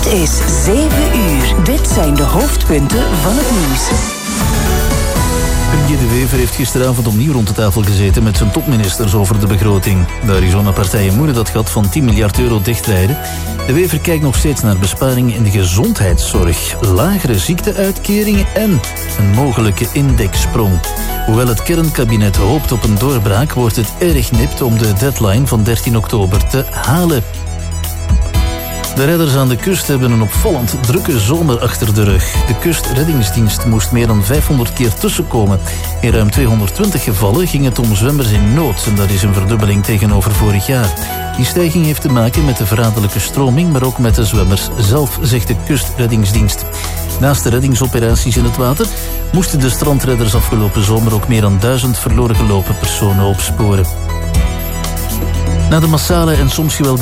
Het is 7 uur. Dit zijn de hoofdpunten van het nieuws. Premier De Wever heeft gisteravond opnieuw rond de tafel gezeten met zijn topministers over de begroting. De Arizona-partijen moeten dat gat van 10 miljard euro dichtrijden. De Wever kijkt nog steeds naar besparingen in de gezondheidszorg, lagere ziekteuitkeringen en een mogelijke indexsprong. Hoewel het kernkabinet hoopt op een doorbraak, wordt het erg nipt om de deadline van 13 oktober te halen. De redders aan de kust hebben een opvallend drukke zomer achter de rug. De kustreddingsdienst moest meer dan 500 keer tussenkomen. In ruim 220 gevallen ging het om zwemmers in nood. En dat is een verdubbeling tegenover vorig jaar. Die stijging heeft te maken met de verraderlijke stroming, maar ook met de zwemmers zelf, zegt de kustreddingsdienst. Naast de reddingsoperaties in het water moesten de strandredders afgelopen zomer ook meer dan 1000 verloren gelopen personen opsporen. Na de massale en soms geweldige